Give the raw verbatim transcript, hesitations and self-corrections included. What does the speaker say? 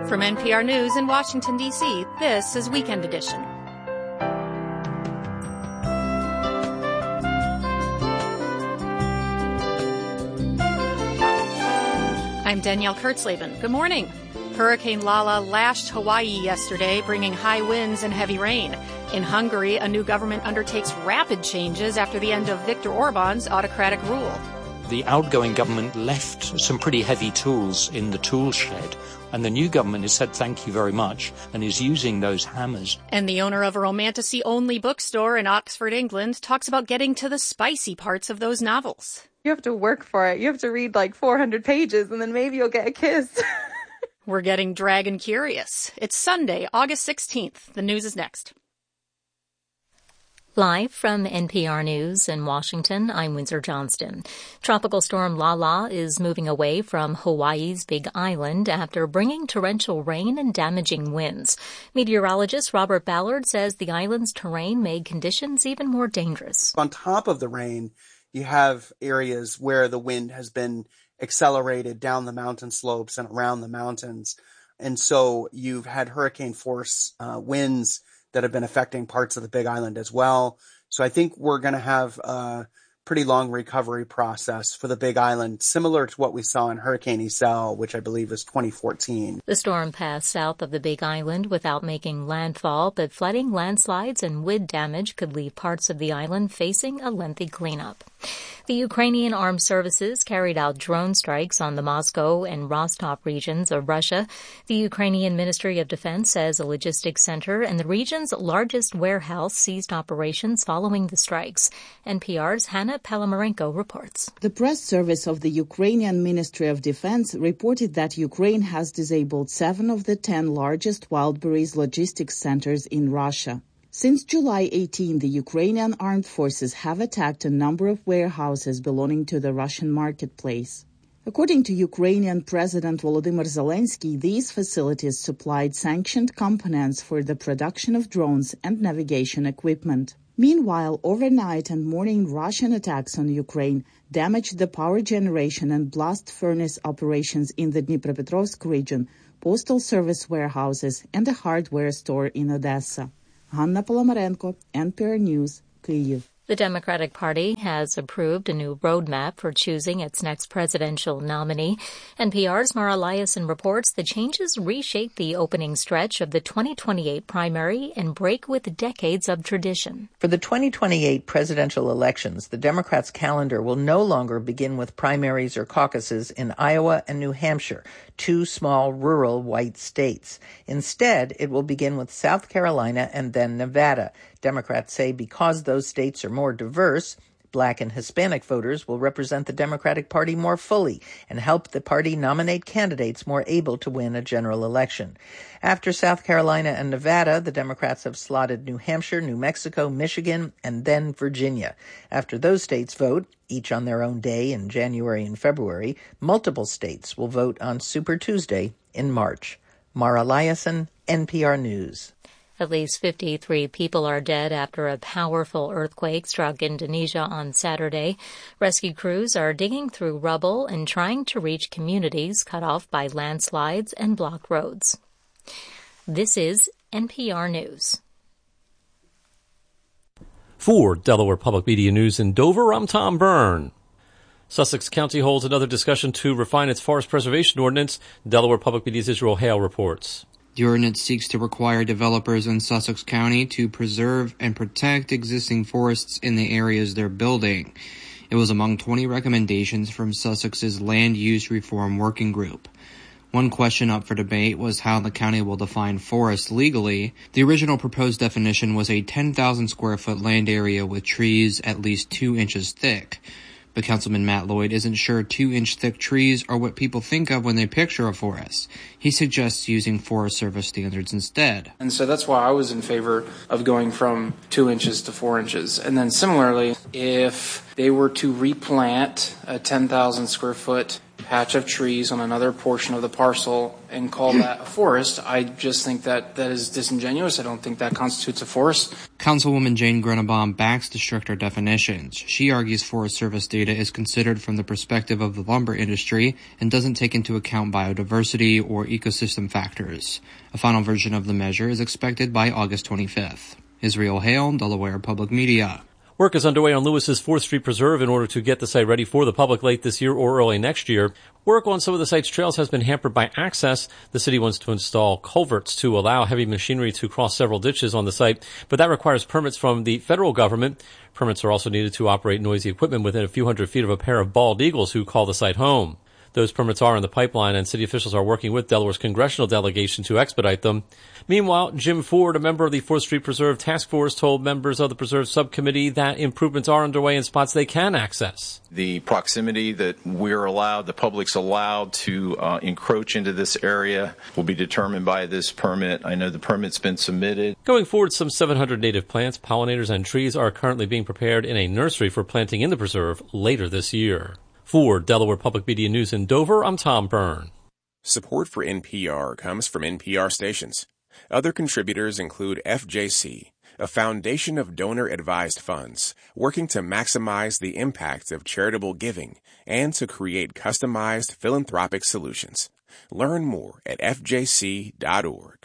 From N P R News in Washington, D C, this is Weekend Edition. I'm Danielle Kurtzleben. Good morning. Hurricane Lala lashed Hawaii yesterday, bringing high winds and heavy rain. In Hungary, a new government undertakes rapid changes after the end of Viktor Orban's autocratic rule. The outgoing government left some pretty heavy tools in the tool shed, and the new government has said thank you very much and is using those hammers. And the owner of a romantasy-only bookstore in Oxford, England, talks about getting to the spicy parts of those novels. You have to work for it. You have to read like four hundred pages, and then maybe you'll get a kiss. We're getting dragon curious. It's Sunday, August sixteenth. The news is next. Live from N P R News in Washington, I'm Windsor Johnston. Tropical storm Lala is moving away from Hawaii's Big Island after bringing torrential rain and damaging winds. Meteorologist Robert Ballard says the island's terrain made conditions even more dangerous. On top of the rain, you have areas where the wind has been accelerated down the mountain slopes and around the mountains. And so you've had hurricane force uh, winds that have been affecting parts of the Big Island as well. So I think we're going to have a pretty long recovery process for the Big Island, similar to what we saw in Hurricane Iselle, which I believe was twenty fourteen. The storm passed south of the Big Island without making landfall, but flooding, landslides, and wind damage could leave parts of the island facing a lengthy cleanup. The Ukrainian armed services carried out drone strikes on the Moscow and Rostov regions of Russia. The Ukrainian Ministry of Defense says a logistics center and the region's largest warehouse ceased operations following the strikes. N P R's Hannah Palamarenko reports. The press service of the Ukrainian Ministry of Defense reported that Ukraine has disabled seven of the ten largest Wildberries logistics centers in Russia. Since July eighteenth, the Ukrainian armed forces have attacked a number of warehouses belonging to the Russian marketplace. According to Ukrainian President Volodymyr Zelensky, these facilities supplied sanctioned components for the production of drones and navigation equipment. Meanwhile, overnight and morning Russian attacks on Ukraine damaged the power generation and blast furnace operations in the Dnipropetrovsk region, postal service warehouses, and a hardware store in Odessa. Hanna Palamarenko, N P R News, Kyiv. The Democratic Party has approved a new roadmap for choosing its next presidential nominee. N P R's Mara Liasson reports the changes reshape the opening stretch of the twenty twenty-eight primary and break with decades of tradition. For the twenty twenty-eight presidential elections, the Democrats' calendar will no longer begin with primaries or caucuses in Iowa and New Hampshire, two small rural white states. Instead, it will begin with South Carolina and then Nevada. Democrats say because those states are more diverse, Black and Hispanic voters will represent the Democratic Party more fully and help the party nominate candidates more able to win a general election. After South Carolina and Nevada, the Democrats have slotted New Hampshire, New Mexico, Michigan, and then Virginia. After those states vote, each on their own day in January and February, multiple states will vote on Super Tuesday in March. Mara Liasson, N P R News. At least fifty-three people are dead after a powerful earthquake struck Indonesia on Saturday. Rescue crews are digging through rubble and trying to reach communities cut off by landslides and blocked roads. This is N P R News. For Delaware Public Media News in Dover, I'm Tom Byrne. Sussex County holds another discussion to refine its forest preservation ordinance. Delaware Public Media's Israel Hale reports. The ordinance seeks to require developers in Sussex County to preserve and protect existing forests in the areas they're building. It was among twenty recommendations from Sussex's Land Use Reform Working Group. One question up for debate was how the county will define forest legally. The original proposed definition was a ten thousand square foot land area with trees at least two inches thick. But Councilman Matt Lloyd isn't sure two-inch thick trees are what people think of when they picture a forest. He suggests using Forest Service standards instead. And so that's why I was in favor of going from two inches to four inches. And then similarly, if they were to replant a ten thousand square foot patch of trees on another portion of the parcel and call that a forest, I just think that that is disingenuous. I don't think that constitutes a forest. Councilwoman Jane Grunenbaum backs the stricter definitions. She argues Forest Service data is considered from the perspective of the lumber industry and doesn't take into account biodiversity or ecosystem factors. A final version of the measure is expected by August twenty-fifth. Israel Hale, Delaware Public Media. Work is underway on Lewis's fourth Street Preserve in order to get the site ready for the public late this year or early next year. Work on some of the site's trails has been hampered by access. The city wants to install culverts to allow heavy machinery to cross several ditches on the site, but that requires permits from the federal government. Permits are also needed to operate noisy equipment within a few hundred feet of a pair of bald eagles who call the site home. Those permits are in the pipeline, and city officials are working with Delaware's congressional delegation to expedite them. Meanwhile, Jim Ford, a member of the fourth Street Preserve Task Force, told members of the Preserve Subcommittee that improvements are underway in spots they can access. The proximity that we're allowed, the public's allowed to uh, encroach into this area will be determined by this permit. I know the permit's been submitted. Going forward, some seven hundred native plants, pollinators, and trees are currently being prepared in a nursery for planting in the preserve later this year. For Delaware Public Media News in Dover, I'm Tom Byrne. Support for N P R comes from N P R stations. Other contributors include F J C, a foundation of donor-advised funds working to maximize the impact of charitable giving and to create customized philanthropic solutions. Learn more at F J C dot org.